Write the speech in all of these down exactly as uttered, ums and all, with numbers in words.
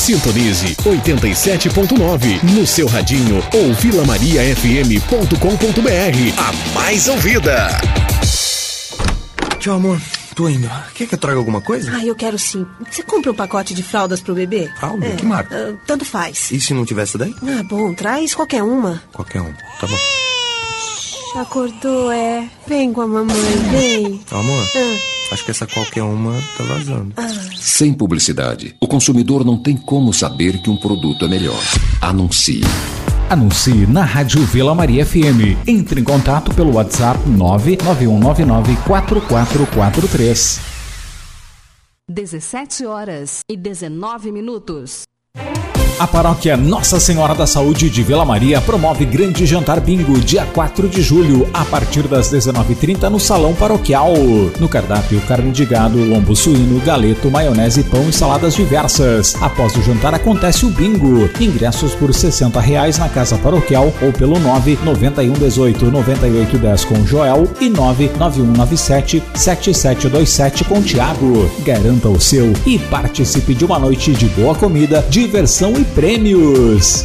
Sintonize oitenta e sete ponto nove no seu radinho ou vila maria f m ponto com ponto b r. A mais ouvida. Tchau, amor. Tô indo. Quer que eu traga alguma coisa? Ah, eu quero sim. Você compra um pacote de fraldas pro bebê? Fralda? É, que marca? Uh, tanto faz. E se não tivesse daí? Ah, bom, traz qualquer uma. Qualquer um. Tá bom. Acordou, é. Vem com a mamãe, vem. Amor, ah. acho que essa qualquer uma tá vazando. Ah. Sem publicidade, o consumidor não tem como saber que um produto é melhor. Anuncie. Anuncie na Rádio Vila Maria F M. Entre em contato pelo WhatsApp nove nove um nove nove quatro quatro quatro três. dezessete horas e dezenove minutos. A paróquia Nossa Senhora da Saúde de Vila Maria promove grande jantar bingo dia quatro de julho, a partir das dezenove e trinta no Salão Paroquial. No cardápio, carne de gado, lombo suíno, galeto, maionese, pão e saladas diversas. Após o jantar acontece o bingo. Ingressos por sessenta reais na Casa Paroquial ou pelo nove nove um um oito nove oito um zero com Joel e nove nove um nove sete sete sete dois sete com Tiago. Garanta o seu e participe de uma noite de boa comida, diversão e prêmios.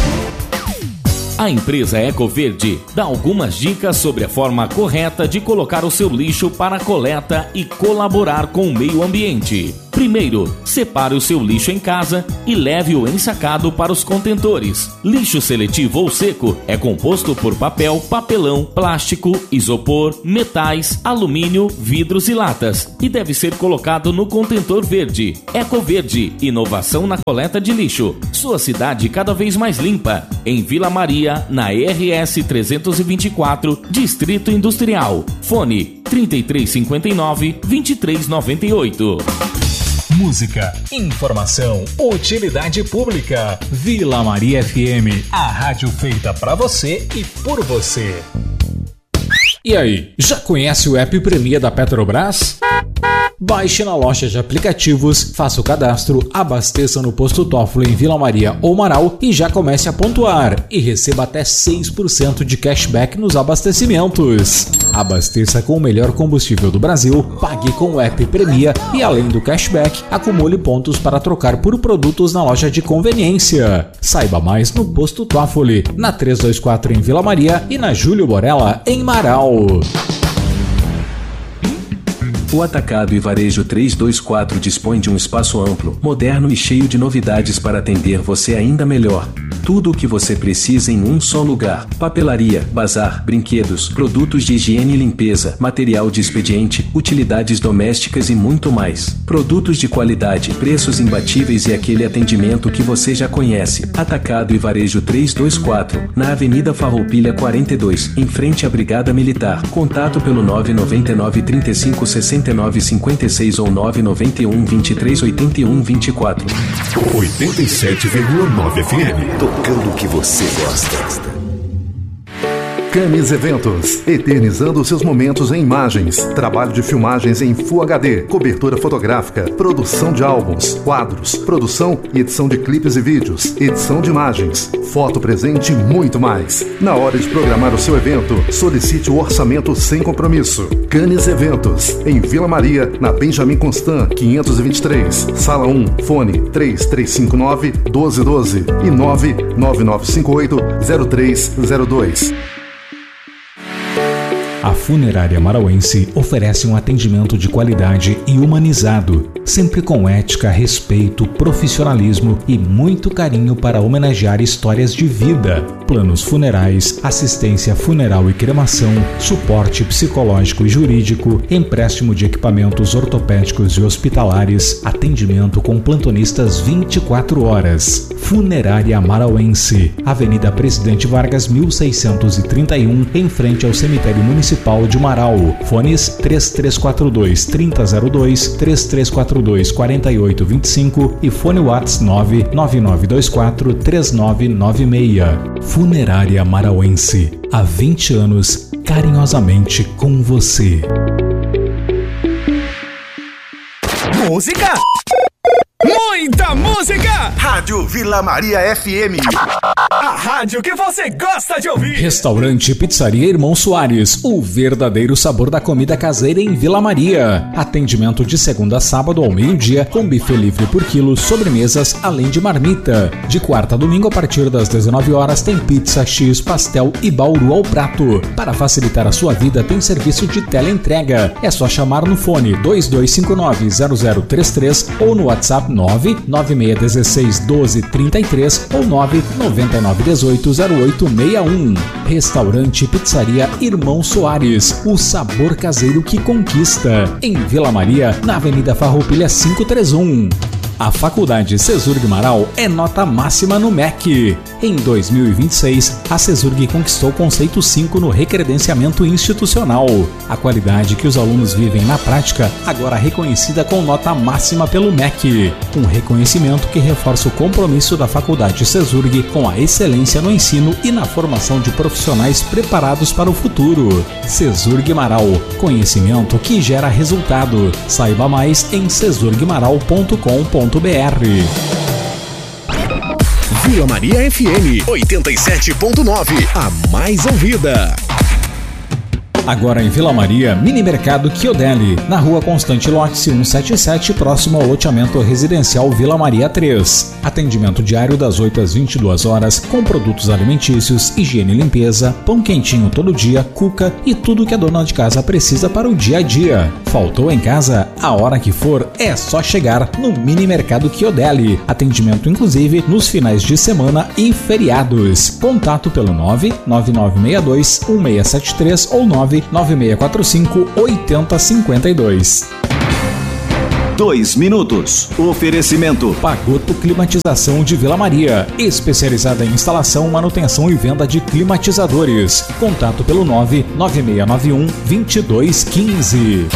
A empresa Ecoverde dá algumas dicas sobre a forma correta de colocar o seu lixo para a coleta e colaborar com o meio ambiente. Primeiro, separe o seu lixo em casa e leve-o ensacado para os contentores. Lixo seletivo ou seco é composto por papel, papelão, plástico, isopor, metais, alumínio, vidros e latas e deve ser colocado no contentor verde. Ecoverde, inovação na coleta de lixo. Sua cidade cada vez mais limpa. Em Vila Maria, na R S trezentos e vinte e quatro, Distrito Industrial. Fone trinta e três cinquenta e nove, vinte e três noventa e oito. Música, informação, utilidade pública. Vila Maria F M, a rádio feita pra você e por você. E aí, já conhece o app Premia da Petrobras? Baixe na loja de aplicativos, faça o cadastro, abasteça no posto Toffoli em Vila Maria ou Marau e já comece a pontuar e receba até seis por cento de cashback nos abastecimentos. Abasteça com o melhor combustível do Brasil, pague com o app Premia e além do cashback, acumule pontos para trocar por produtos na loja de conveniência. Saiba mais no posto Toffoli, na trezentos e vinte e quatro em Vila Maria e na Júlio Borella em Marau. O Atacado e Varejo trezentos e vinte e quatro dispõe de um espaço amplo, moderno e cheio de novidades para atender você ainda melhor. Tudo o que você precisa em um só lugar. Papelaria, bazar, brinquedos, produtos de higiene e limpeza, material de expediente, utilidades domésticas e muito mais. Produtos de qualidade, preços imbatíveis e aquele atendimento que você já conhece. Atacado e Varejo trezentos e vinte e quatro, na Avenida Farroupilha quarenta e dois, em frente à Brigada Militar. Contato pelo nove nove nove, trinta e cinco, sessenta e nove, cinquenta e seis ou nove nove um, vinte e três, oitenta e um, vinte e quatro. oitenta e sete vírgula nove F M. Tocando o que você gosta. Camis Eventos, eternizando seus momentos em imagens, trabalho de filmagens em Full H D, cobertura fotográfica, produção de álbuns, quadros, produção e edição de clipes e vídeos, edição de imagens, foto presente e muito mais. Na hora de programar o seu evento, solicite o orçamento sem compromisso. Camis Eventos, em Vila Maria, na Benjamin Constant, quinhentos e vinte e três, Sala um, fone três três cinco nove, um dois um dois e nove nove nove cinco oito, zero três zero dois. A Funerária Marauense oferece um atendimento de qualidade e humanizado, sempre com ética, respeito, profissionalismo e muito carinho para homenagear histórias de vida. Planos funerais, assistência funeral e cremação, suporte psicológico e jurídico, empréstimo de equipamentos ortopédicos e hospitalares, atendimento com plantonistas vinte e quatro horas. Funerária Marauense, Avenida Presidente Vargas mil seiscentos e trinta e um, em frente ao Cemitério Municipal de Marau. Fones três três quatro dois, trinta zero dois, três três quatro dois, quarenta e oito vinte e cinco e fone WhatsApp nove nove nove dois quatro, três nove nove seis. Funerária Marauense, há vinte anos, carinhosamente com você. Música! Muita música! Rádio Vila Maria F M, a rádio que você gosta de ouvir. Restaurante e Pizzaria Irmão Soares, o verdadeiro sabor da comida caseira em Vila Maria. Atendimento de segunda a sábado ao meio-dia, com buffet livre por quilo, sobremesas, além de marmita. De quarta a domingo, a partir das dezenove horas, tem pizza, X, pastel e bauru ao prato. Para facilitar a sua vida, tem serviço de teleentrega. É só chamar no fone dois dois cinco nove, zero zero três três ou no WhatsApp nove nove seis um seis, um dois três três ou nove nove nove um oito, zero oito seis um. Restaurante e Pizzaria Irmão Soares, o sabor caseiro que conquista. Em Vila Maria, na Avenida Farroupilha quinhentos e trinta e um. A Faculdade Cesurg Marau é nota máxima no M E C. Em dois mil e vinte e seis, a Cesurg conquistou o conceito cinco no recredenciamento institucional. A qualidade que os alunos vivem na prática, agora reconhecida com nota máxima pelo M E C. Um reconhecimento que reforça o compromisso da Faculdade Cesurg com a excelência no ensino e na formação de profissionais preparados para o futuro. Cesurg Marau, conhecimento que gera resultado. Saiba mais em cesurg marau ponto com ponto br. Vila Maria F M oitenta e sete ponto nove, a mais ouvida. Agora em Vila Maria, Mini Mercado Chiodelli, na Rua Constante Lote cento e setenta e sete, próximo ao loteamento residencial Vila Maria três. Atendimento diário das oito às vinte e duas horas, com produtos alimentícios, higiene e limpeza, pão quentinho todo dia, cuca e tudo que a dona de casa precisa para o dia a dia. Faltou em casa? A hora que for, é só chegar no Mini Mercado Chiodelli. Atendimento inclusive nos finais de semana e feriados. Contato pelo nove nove nove seis dois um seis sete três ou nove nove seis quatro cinco oito zero cinco dois. Dois minutos. Oferecimento Pagoto Climatização de Vila Maria, especializada em instalação, manutenção e venda de climatizadores. Contato pelo nove nove seis nove um dois dois um cinco.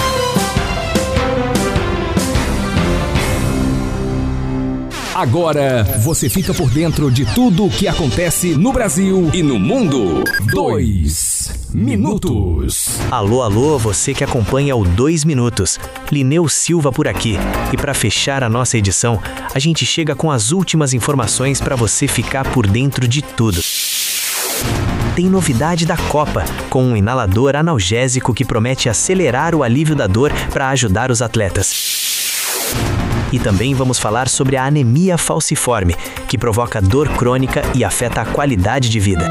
Agora você fica por dentro de tudo o que acontece no Brasil e no mundo. Dois minutos. Alô, alô, você que acompanha o Dois Minutos. Lineu Silva por aqui. E para fechar a nossa edição, a gente chega com as últimas informações para você ficar por dentro de tudo. Tem novidade da Copa, com um inalador analgésico que promete acelerar o alívio da dor para ajudar os atletas. E também vamos falar sobre a anemia falciforme, que provoca dor crônica e afeta a qualidade de vida.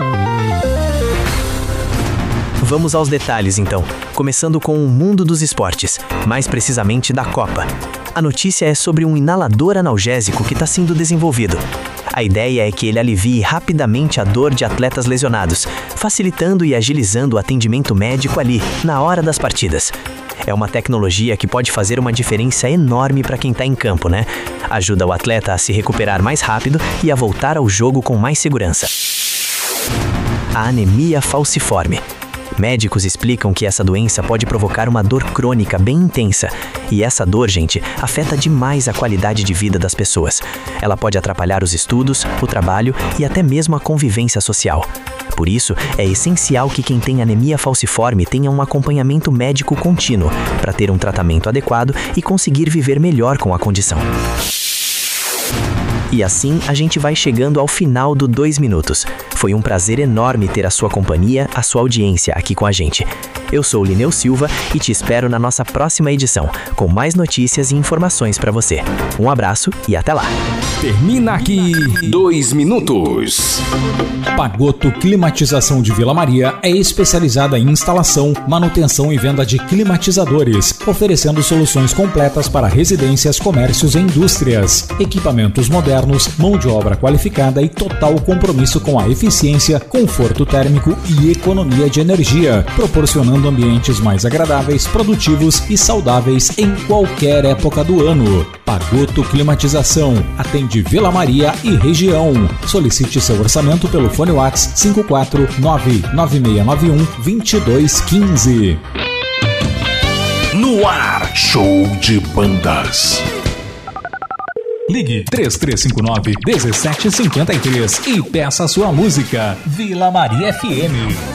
Vamos aos detalhes então, começando com o mundo dos esportes, mais precisamente da Copa. A notícia é sobre um inalador analgésico que está sendo desenvolvido. A ideia é que ele alivie rapidamente a dor de atletas lesionados, facilitando e agilizando o atendimento médico ali, na hora das partidas. É uma tecnologia que pode fazer uma diferença enorme para quem está em campo, né? Ajuda o atleta a se recuperar mais rápido e a voltar ao jogo com mais segurança. A anemia falciforme. Médicos explicam que essa doença pode provocar uma dor crônica bem intensa. E essa dor, gente, afeta demais a qualidade de vida das pessoas. Ela pode atrapalhar os estudos, o trabalho e até mesmo a convivência social. Por isso, é essencial que quem tem anemia falciforme tenha um acompanhamento médico contínuo para ter um tratamento adequado e conseguir viver melhor com a condição. E assim, a gente vai chegando ao final do Dois Minutos. Foi um prazer enorme ter a sua companhia, a sua audiência aqui com a gente. Eu sou o Lineu Silva e te espero na nossa próxima edição, com mais notícias e informações para você. Um abraço e até lá! Termina aqui Dois Minutos. Pagoto Climatização de Vila Maria é especializada em instalação, manutenção e venda de climatizadores, oferecendo soluções completas para residências, comércios e indústrias. Equipamentos modernos, mão de obra qualificada e total compromisso com a eficiência, conforto térmico e economia de energia, proporcionando ambientes mais agradáveis, produtivos e saudáveis em qualquer época do ano. Pagoto Climatização atende Vila Maria e região. Solicite seu orçamento pelo fone WhatsApp cinco quatro nove nove seis nove um dois dois um cinco. No ar, show de bandas. Ligue três três cinco nove um sete cinco três e peça sua música. Vila Maria F M.